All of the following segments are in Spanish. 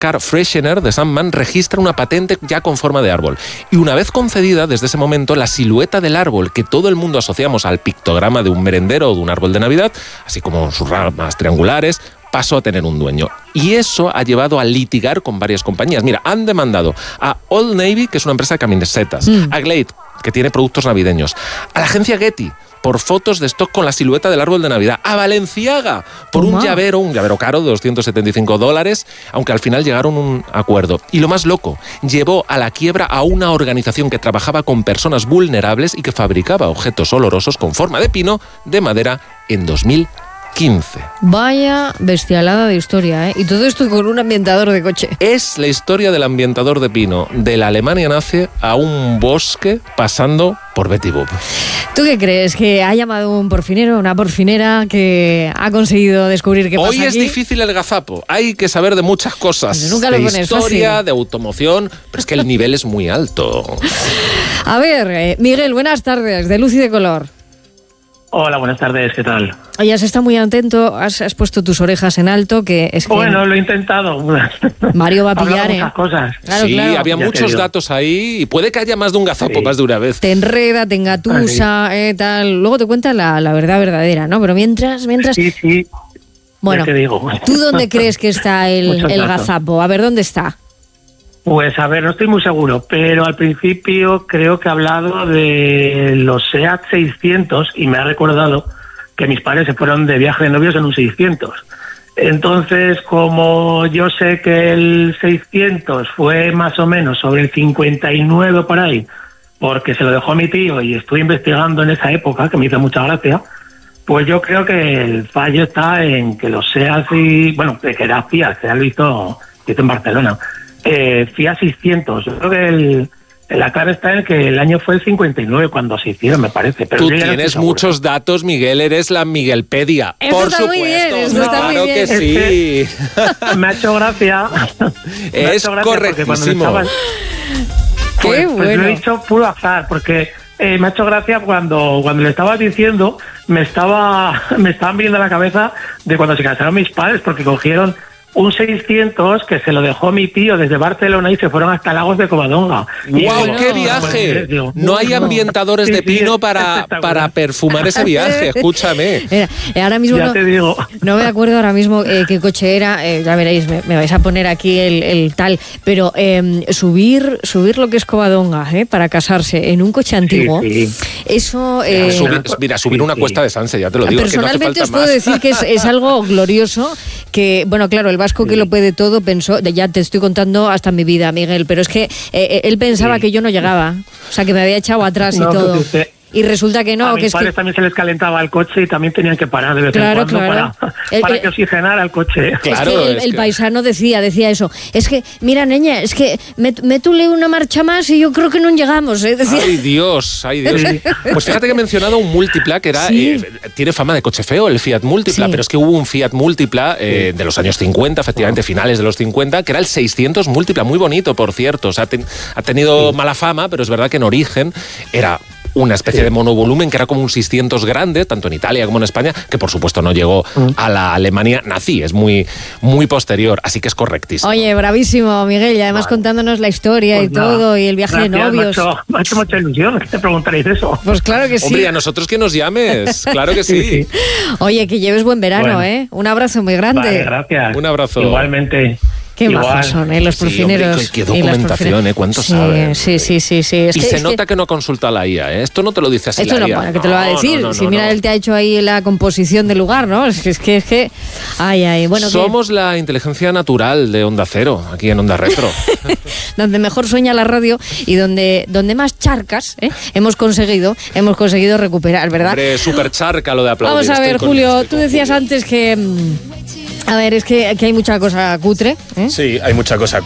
Car Freshener de Sandman registra una patente ya con forma de árbol. Y una vez concedida, desde ese momento, la silueta del árbol que todo el mundo asociamos al pictograma de un merendero o de un árbol de Navidad, así como sus ramas triangulares, pasó a tener un dueño. Y eso ha llevado a litigar con varias compañías. Mira, han demandado a Old Navy, que es una empresa de camisetas, a Glade, que tiene productos navideños, a la agencia Getty, por fotos de stock con la silueta del árbol de Navidad, a Balenciaga por un llavero caro de $275, aunque al final llegaron a un acuerdo. Y lo más loco, llevó a la quiebra a una organización que trabajaba con personas vulnerables y que fabricaba objetos olorosos con forma de pino de madera en 2015. Vaya bestialada de historia, ¿eh? Y todo esto con un ambientador de coche. Es la historia del ambientador de pino de la Alemania nazi a un bosque pasando por Betty Boop. ¿Tú qué crees? ¿Que ha llamado un porfinero, una porfinera que ha conseguido descubrir qué pasa Hoy es aquí? difícil el gazapo. Hay que saber de muchas cosas. Pues nunca lo de pones historia, fácil. de automoción, pero es que el nivel es muy alto. A ver, Miguel, buenas tardes, de Luz y de Color. Hola, buenas tardes, ¿qué tal? Oye, has estado muy atento, has puesto tus orejas en alto, que es que... Bueno, lo he intentado. Mario va a pillar, muchas cosas. Claro, sí, claro. había Ya muchos datos ahí y puede que haya más de un gazapo, Sí. más de una vez. Te enreda, te engatusa, tal. Luego te cuenta la verdad verdadera, ¿no? Pero mientras... Sí, Bueno, ya te digo. ¿tú dónde crees que está el Muchos datos. gazapo? A ver, ¿dónde está? Pues a ver, no estoy muy seguro, pero al principio creo que he hablado de los SEAT 600 y me ha recordado que mis padres se fueron de viaje de novios en un 600. Entonces, como yo sé que el 600 fue más o menos sobre el 59 por ahí, porque se lo dejó mi tío y estuve investigando en esa época, que me hizo mucha gracia, pues yo creo que el fallo está en que los SEAT, que era Fiat, se lo hizo en Barcelona, Fiat 600. Yo creo que la clave está en que el año fue el 59 cuando se hicieron, me parece. Pero Tú yo ya no tienes estoy seguro. muchos datos, Miguel, eres la Miguelpedia. Eso Por está supuesto, muy bien, eso está muy claro bien. que sí. Me ha hecho gracia. Es correctísimo. Qué Pues bueno. lo he dicho puro azar, porque me ha hecho gracia cuando le estabas diciendo, me estaban viniendo a la cabeza de cuando se casaron mis padres, porque cogieron un 600 que se lo dejó mi tío desde Barcelona y se fueron hasta Lagos de Covadonga. ¡Guau, bueno, qué viaje! No hay ambientadores de pino para perfumar ese viaje, escúchame. Mira, ahora mismo Ya te digo. no me acuerdo ahora mismo qué coche era, ya veréis, me vais a poner aquí el tal, pero subir lo que es Covadonga para casarse en un coche antiguo, Sí. eso... Subir una cuesta de Sanse, ya te lo digo. Personalmente que no hace os puedo falta más. decir que es algo glorioso, que, bueno, claro, el vasco que lo puede todo pensó, ya te estoy contando hasta mi vida, Miguel, pero es que él pensaba que yo no llegaba, o sea, que me había echado atrás y No, todo. pues usted- Y resulta que no, a que mis es que... padres también se les calentaba el coche y también tenían que parar de vez Claro, en cuando claro. para que oxigenara el coche. Claro, es que es el que- paisano decía eso. Es que, mira, niña, es que métule una marcha más y yo creo que no llegamos, ¿eh? Decía. Ay Dios. Pues fíjate que he mencionado un Multipla que era Sí. tiene fama de coche feo, el Fiat Multipla, Sí. pero es que hubo un Fiat Multipla de los años 50, efectivamente, finales de los 50, que era el 600 Multipla, muy bonito, por cierto. O sea, ha tenido mala fama, pero es verdad que en origen era una especie de monovolumen que era como un 600 grande, tanto en Italia como en España, que por supuesto no llegó a la Alemania nazi, es muy, muy posterior, así que es correctísimo. Oye, bravísimo, Miguel, y además contándonos la historia Pues y todo, y el viaje de gracias, novios. Me ha hecho mucha ilusión que te preguntaréis eso. Pues claro que sí. Hombre, a nosotros que nos llames, claro que sí. Oye, que lleves buen verano, Bueno. Un abrazo muy grande. Vale, gracias. Un abrazo. Igualmente. Qué Igual. majos son, los Sí, porfineros. hombre, qué y las documentación, porfineras. cuánto Sí, saben. Sí. Y se nota que no consulta la IA, ¿eh? Esto no te lo dice así Esto la no, IA. bueno, que te lo va a decir. Si mira, él te ha hecho ahí la composición del lugar, ¿no? Es que ay, bueno. Somos la inteligencia natural de Onda Cero, aquí en Onda Retro. Donde mejor sueña la radio y donde más charcas hemos conseguido recuperar, ¿verdad? Hombre, súper charca lo de aplaudir. Vamos a ver, Estoy con- Julio, estoy tú con decías Julio. antes que... A ver, es que aquí hay mucha cosa cutre, ¿eh? Sí, hay mucha cosa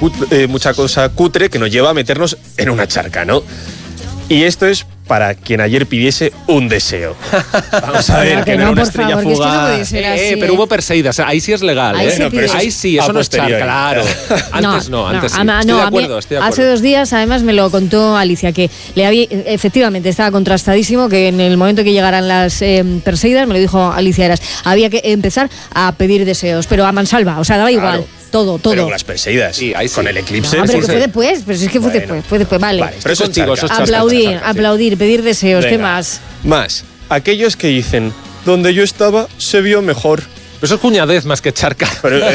cutre que nos lleva a meternos en una charca, ¿no? Y esto es para quien ayer pidiese un deseo. Vamos a ver, Que que no no, era una por estrella favor, que esto no fugaz. puede ser así, Pero hubo Perseidas, ahí sí es legal, Ahí ¿eh? se No, pero pide. eso Ahí sí, eso a no es charca, posteriori. claro. Antes no, antes sí. a Estoy de mí acuerdo, estoy de acuerdo. hace 2 días, además, me lo contó Alicia, que le había, efectivamente estaba contrastadísimo, que en el momento que llegaran las Perseidas, me lo dijo Alicia Eras, había que empezar a pedir deseos, pero a mansalva, o sea, daba igual. Claro. todo. Pero con las Perseidas. Sí, ahí sí. Con el eclipse. No, pero sí, que fue después, pero si es que fue Bueno. después, vale. Vale, pero eso es Contigo, charca. eso es charca. Aplaudir, pedir deseos, ¿qué Venga. más? Más, aquellos que dicen, donde yo estaba se vio mejor. Eso es cuñadez más que charca. Pero